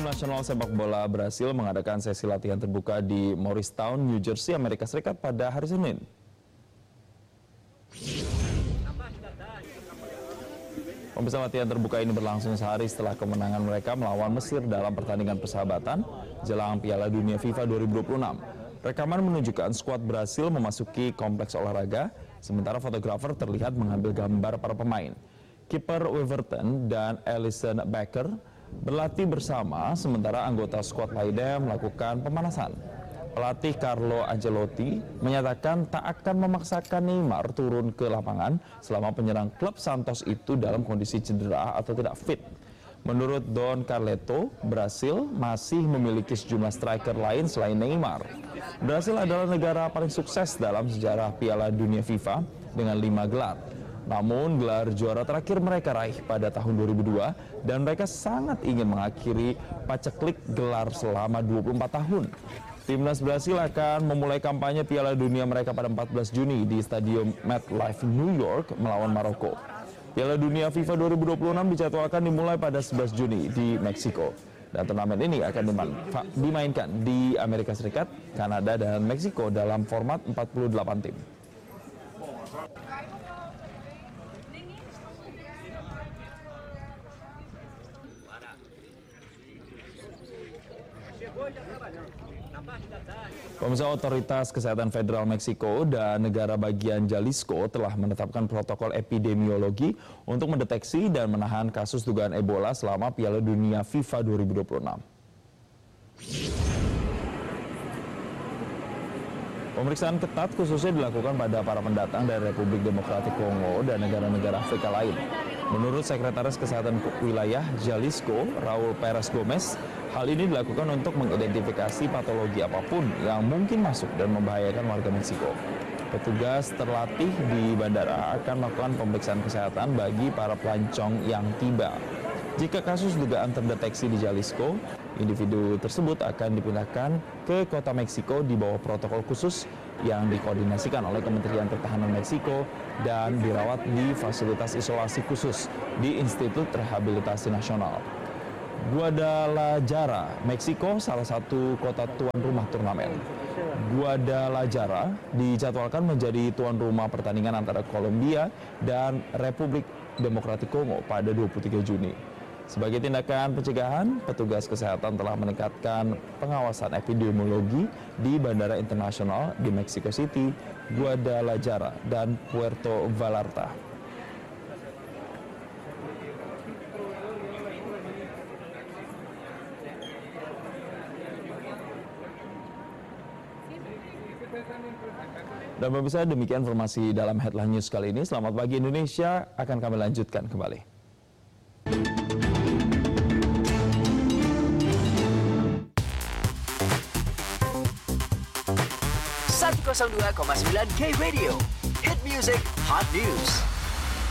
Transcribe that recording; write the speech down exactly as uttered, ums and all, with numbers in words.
nasional sepak bola Brasil mengadakan sesi latihan terbuka di Morristown, New Jersey, Amerika Serikat pada hari Senin. Pemeriksaan latihan terbuka ini berlangsung sehari setelah kemenangan mereka melawan Mesir dalam pertandingan persahabatan jelang Piala Dunia FIFA dua ribu dua puluh enam. Rekaman menunjukkan skuad Brasil memasuki kompleks olahraga, sementara fotografer terlihat mengambil gambar para pemain. Kiper Weverton dan Alisson Becker berlatih bersama, sementara anggota skuad lainnya melakukan pemanasan. Pelatih Carlo Ancelotti menyatakan tak akan memaksakan Neymar turun ke lapangan selama penyerang klub Santos itu dalam kondisi cedera atau tidak fit. Menurut Don Carleto, Brasil masih memiliki sejumlah striker lain selain Neymar. Brasil adalah negara paling sukses dalam sejarah Piala Dunia FIFA dengan lima gelar. Namun gelar juara terakhir mereka raih pada tahun dua ribu dua dan mereka sangat ingin mengakhiri paceklik gelar selama dua puluh empat tahun. Timnas Brasil akan memulai kampanye Piala Dunia mereka pada empat belas Juni di Stadium MetLife New York melawan Maroko. Piala Dunia FIFA dua ribu dua puluh enam dijadwalkan dimulai pada sebelas Juni di Meksiko. Dan turnamen ini akan dimainkan di Amerika Serikat, Kanada, dan Meksiko dalam format empat puluh delapan tim. Pemirsa, Otoritas Kesehatan Federal Meksiko dan negara bagian Jalisco telah menetapkan protokol epidemiologi untuk mendeteksi dan menahan kasus dugaan Ebola selama Piala Dunia FIFA dua ribu dua puluh enam. Pemeriksaan ketat khususnya dilakukan pada para pendatang dari Republik Demokratik Kongo dan negara-negara Afrika lain. Menurut Sekretaris Kesehatan Wilayah Jalisco, Raul Perez Gomez, hal ini dilakukan untuk mengidentifikasi patologi apapun yang mungkin masuk dan membahayakan warga Meksiko. Petugas terlatih di bandara akan melakukan pemeriksaan kesehatan bagi para pelancong yang tiba. Jika kasus dugaan terdeteksi di Jalisco, individu tersebut akan dipindahkan ke kota Meksiko di bawah protokol khusus yang dikoordinasikan oleh Kementerian Pertahanan Meksiko dan dirawat di fasilitas isolasi khusus di Institut Rehabilitasi Nasional. Guadalajara, Meksiko, salah satu kota tuan rumah turnamen. Guadalajara dijadwalkan menjadi tuan rumah pertandingan antara Kolombia dan Republik Demokratik Kongo pada dua puluh tiga Juni. Sebagai tindakan pencegahan, petugas kesehatan telah meningkatkan pengawasan epidemiologi di Bandara Internasional di Mexico City, Guadalajara, dan Puerto Vallarta. Dan pemirsa, demikian informasi dalam Headline News kali ini. Selamat pagi Indonesia, akan kami lanjutkan kembali. seratus dua koma sembilan K Radio, Hit Music Hot News.